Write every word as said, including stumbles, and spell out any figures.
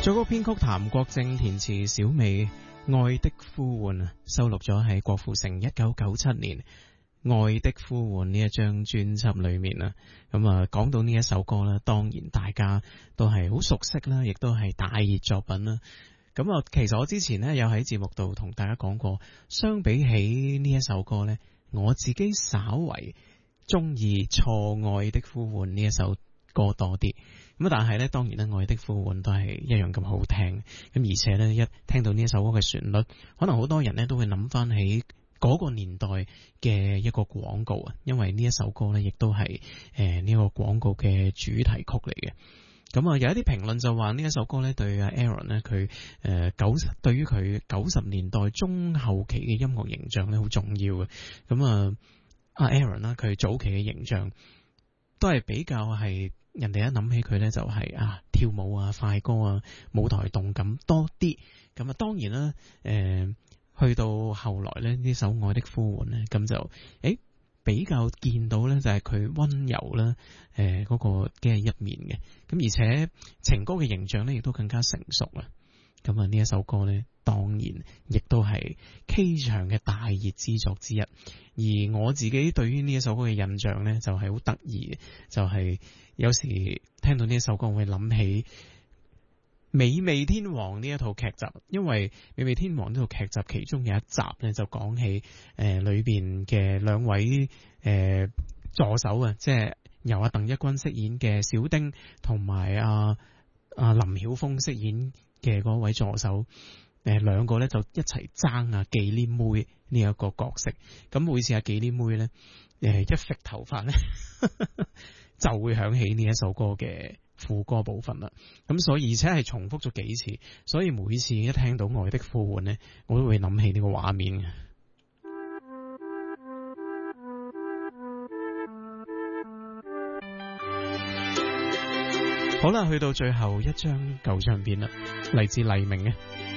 作曲編曲譚國正，填詞小美，《愛的呼喚》收錄咗喺郭富城一九九七年《愛的呼喚》呢一張專輯裏面啦。咁啊，講到呢一首歌啦，當然大家都係好熟悉啦，亦都係大熱作品啦。咁啊，其實我之前呢有喺節目度同大家講過，相比起呢一首歌呢，我自己稍為中意《錯愛的呼喚》呢一首歌多啲。咁但係咧，當然咧，愛的呼喚都係一樣咁好聽。咁而且咧，一聽到呢一首歌嘅旋律，可能好多人咧都會諗翻起嗰個年代嘅一個廣告啊。因為呢一首歌咧，亦都係誒呢個廣告嘅主題曲嚟嘅。咁啊，有一啲評論就話呢一首歌咧，對阿 Aaron 咧，佢誒九對於佢九十年代中後期嘅音樂形象咧，好重要嘅。咁啊，阿 Aaron 啦，佢早期嘅形象都係比較係。人哋一諗起佢呢，就係啊跳舞啊快歌啊舞台動感多啲。咁啊當然啦，誒、呃、去到後來呢，呢首愛的呼喚呢，咁就誒比較見到呢，就係佢溫柔啦，誒嗰個嘅一面嘅。咁而且情歌嘅形象呢，亦都更加成熟啦。咁啊呢一首歌呢，當然亦都係 K 場嘅大熱之作之一。而我自己對於呢一首歌嘅印象呢，就係好得意嘅，就係、是、有時聽到呢一首歌，我會諗起《美味天王》呢一套劇集，因為《美味天王》呢套劇集其中有一集呢，就講起誒、呃、裏邊嘅兩位誒、呃、助手啊，即係由阿鄧一軍飾演嘅小丁，同埋阿阿林曉峰飾演嘅嗰位助手。誒，兩個咧就一齊爭啊忌廉妹呢一個角色，咁每次阿忌廉妹咧，誒一甩頭髮咧就會響起呢一首歌嘅副歌部分啦。咁所以而且係重複咗幾次，所以每次一聽到愛的呼喚咧，我都會諗起呢個畫面嘅。好啦，去到最後一張舊唱片啦，嚟自黎明嘅。